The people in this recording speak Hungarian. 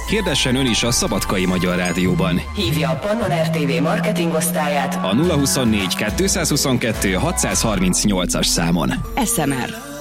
Hirdessen ön is a Szabadkai Magyar Rádióban. Hívja a Pannon RTV marketing osztályát a 024 222 638-as számon. SMR.